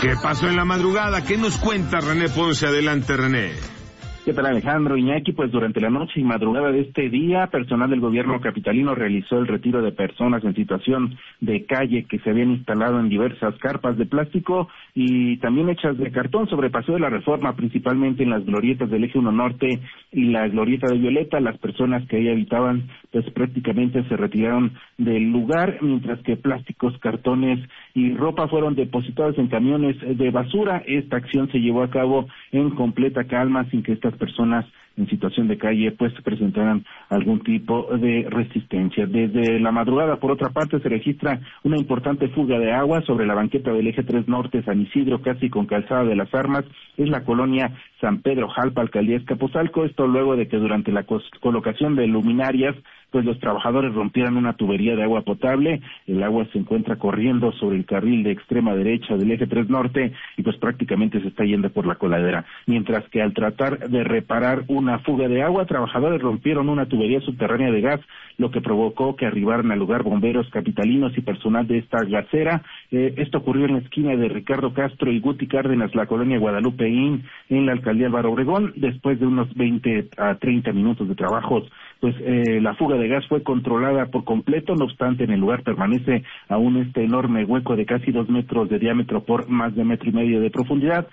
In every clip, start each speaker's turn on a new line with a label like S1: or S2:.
S1: ¿Qué pasó en la madrugada? ¿Qué nos cuenta René Ponce? Adelante, René.
S2: ¿Qué tal, Alejandro? Iñaki? Pues durante la noche y madrugada de este día, personal del gobierno capitalino realizó el retiro de personas en situación de calle que se habían instalado en diversas carpas de plástico y también hechas de cartón sobre Paseo de la Reforma, principalmente en las glorietas del Eje 1 Norte y la glorieta de Violeta. Las personas que ahí habitaban pues prácticamente se retiraron del lugar, mientras que plásticos, cartones y ropa fueron depositados en camiones de basura. Esta acción se llevó a cabo en completa calma, sin que estas personas en situación de calle pues presentaran algún tipo de resistencia. Desde la madrugada, por otra parte, se registra una importante fuga de agua sobre la banqueta del Eje 3 Norte, San Isidro, casi con Calzada de las Armas. Es la colonia San Pedro Jalpa, alcaldía Azcapotzalco. Esto luego de que durante la colocación de luminarias pues los trabajadores rompieran una tubería de agua potable. El agua se encuentra corriendo sobre el carril de extrema derecha del Eje 3 Norte y pues prácticamente se está yendo por la coladera. Mientras que al tratar de reparar una fuga de agua, trabajadores rompieron una tubería subterránea de gas, lo que provocó que arribaran al lugar bomberos capitalinos y personal de esta gasera. Esto ocurrió en la esquina de Ricardo Castro y Guti Cárdenas, la colonia Guadalupeín, en la alcaldía Álvaro Obregón. Después de unos 20 a 30 minutos de trabajos, pues la fuga de gas fue controlada por completo. No obstante, en el lugar permanece aún este enorme hueco de casi 2 metros de diámetro por más de 1,5 metros de profundidad.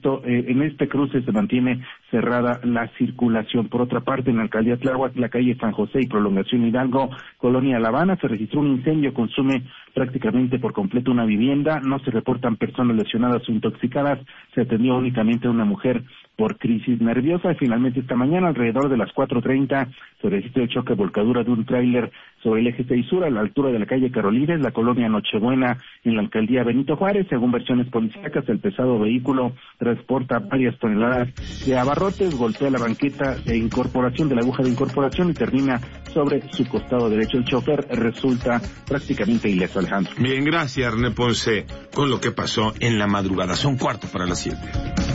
S2: En este cruce se mantiene cerrada la circulación. Por otra parte, en la alcaldía Tláhuac, la calle San José y Prolongación Hidalgo, colonia La Habana, se registró un incendio, consume prácticamente por completo una vivienda. No se reportan personas lesionadas o intoxicadas. Se atendió únicamente a una mujer por crisis nerviosa. Y finalmente esta mañana, alrededor de las 4:30, se registró el choque volcadura de un tráiler sobre el Eje 6 Sur a la altura de la calle Carolines, la colonia Nochebuena, en la alcaldía Benito Juárez. Según versiones policíacas, el pesado vehículo transporta varias toneladas de abarrotes, golpea la banqueta de incorporación de la aguja de incorporación y termina sobre su costado derecho. El chofer resulta prácticamente ileso, Alejandro.
S1: Bien, gracias, René Ponce, con lo que pasó en la madrugada. Son 7:15.